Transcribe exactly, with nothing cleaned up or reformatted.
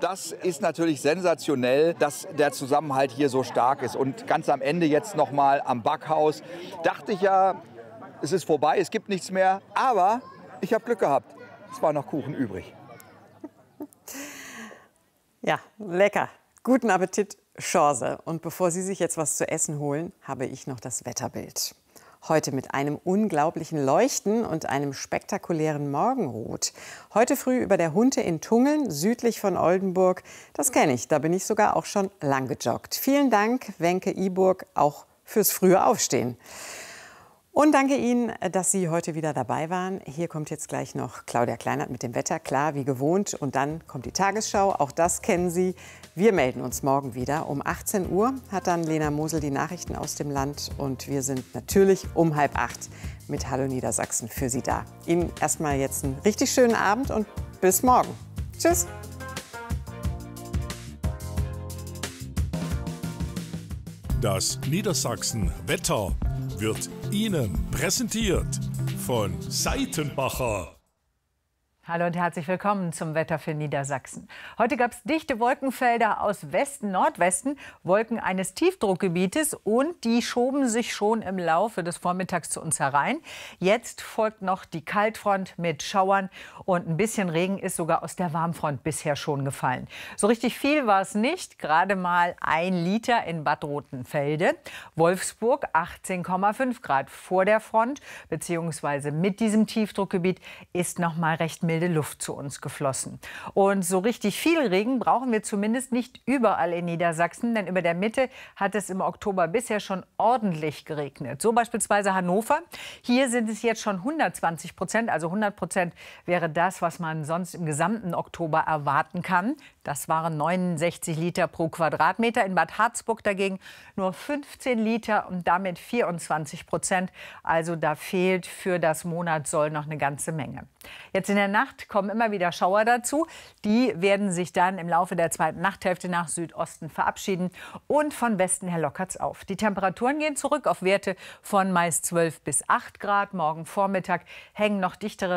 das ist natürlich sensationell, dass der Zusammenhalt hier so stark ist. Und ganz am Ende jetzt noch mal am Backhaus dachte ich ja, es ist vorbei, es gibt nichts mehr. Aber ich habe Glück gehabt, es war noch Kuchen übrig. Ja, lecker. Guten Appetit, Chance. Und bevor Sie sich jetzt was zu essen holen, habe ich noch das Wetterbild. Heute mit einem unglaublichen Leuchten und einem spektakulären Morgenrot. Heute früh über der Hunte in Tungeln, südlich von Oldenburg. Das kenne ich, da bin ich sogar auch schon lang gejoggt. Vielen Dank, Wenke Iburg, auch fürs frühe Aufstehen. Und danke Ihnen, dass Sie heute wieder dabei waren. Hier kommt jetzt gleich noch Claudia Kleinert mit dem Wetter, klar, wie gewohnt. Und dann kommt die Tagesschau, auch das kennen Sie. Wir melden uns morgen wieder. Um achtzehn Uhr hat dann Lena Mosel die Nachrichten aus dem Land. Und wir sind natürlich um halb acht mit Hallo Niedersachsen für Sie da. Ihnen erstmal jetzt einen richtig schönen Abend und bis morgen. Tschüss. Das Niedersachsen Wetter wird Ihnen präsentiert von Seitenbacher. Hallo und herzlich willkommen zum Wetter für Niedersachsen. Heute gab es dichte Wolkenfelder aus Westen, Nordwesten, Wolken eines Tiefdruckgebietes und die schoben sich schon im Laufe des Vormittags zu uns herein. Jetzt folgt noch die Kaltfront mit Schauern und ein bisschen Regen ist sogar aus der Warmfront bisher schon gefallen. So richtig viel war es nicht, gerade mal ein Liter in Bad Rotenfelde. Wolfsburg achtzehn Komma fünf Grad vor der Front, beziehungsweise mit diesem Tiefdruckgebiet ist noch mal recht mild Luft zu uns geflossen. Und so richtig viel Regen brauchen wir zumindest nicht überall in Niedersachsen, denn über der Mitte hat es im Oktober bisher schon ordentlich geregnet. So beispielsweise Hannover. Hier sind es jetzt schon hundertzwanzig Prozent, also hundert Prozent wäre das, was man sonst im gesamten Oktober erwarten kann. Das waren neunundsechzig Liter pro Quadratmeter. In Bad Harzburg dagegen nur fünfzehn Liter und damit vierundzwanzig Prozent. Also da fehlt für das Monatssoll noch eine ganze Menge. Jetzt in der Nacht kommen immer wieder Schauer dazu. Die werden sich dann im Laufe der zweiten Nachthälfte nach Südosten verabschieden. Und von Westen her lockert es auf. Die Temperaturen gehen zurück auf Werte von meist zwölf bis acht Grad. Morgen Vormittag hängen noch dichtere